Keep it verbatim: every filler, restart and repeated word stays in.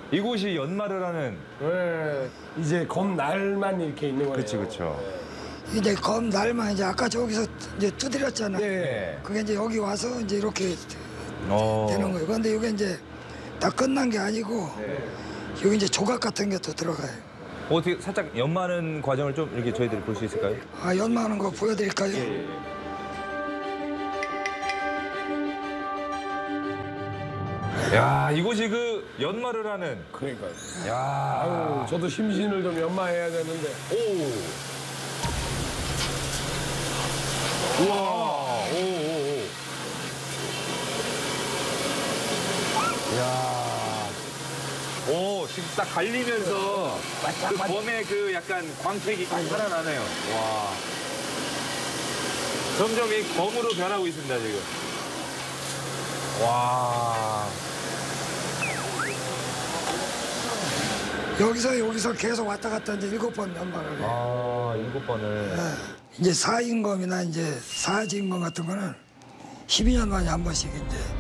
이곳이 연마를 하는. 네. 이제 검 날만 이렇게 있는 거예요. 그렇죠, 그렇죠. 이제 검 날만 이제 아까 저기서 이제 두드렸잖아. 네. 그게 이제 여기 와서 이제 이렇게 어. 되는 거예요. 그런데 이게 이제 다 끝난 게 아니고 여기 이제 조각 같은 게 또 들어가요. 어떻게 살짝 연마하는 과정을 좀 이렇게 저희들이 볼 수 있을까요? 아, 연마하는 거 보여드릴까요? 야, 이곳이 그 연마를 하는. 그러니까요. 야. 아유, 저도 심신을 좀 연마해야 되는데. 오. 우와. 오, 오, 오. 야. 오, 지금 딱 갈리면서 그 검의 그 약간 광택이 딱 살아나네요. 와. 점점 이 검으로 변하고 있습니다, 지금. 와. 여기서 여기서 계속 왔다 갔다 이제 일곱 번 연마를 해요. 아, 일곱 번을. 네. 이제 사인검이나 이제 사진검 같은 거는 십이 년 만에 한 번씩 이제